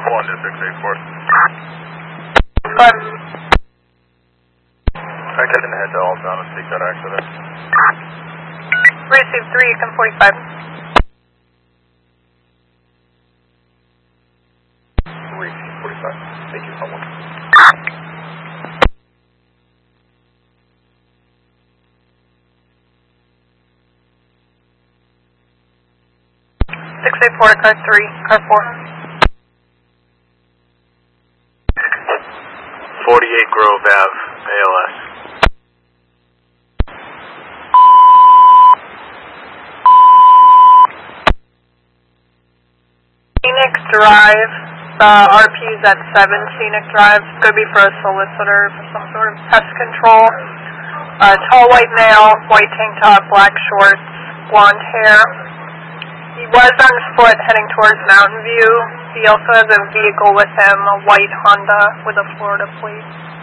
1 to 684. But I can head to Alton and take that accident. receive 3, Econ 45. Receive 45. Thank you, someone. 684, car 3, car 4. 48 Grove Ave, ALS. Scenic Drive, the RP is at 7 Scenic Drive. It's going to be for a solicitor for some sort of pest control. Tall white male, white tank top, black shorts, blonde hair. He was on foot heading towards Mountain View. He also has a vehicle with him, a white Honda with a Florida plate.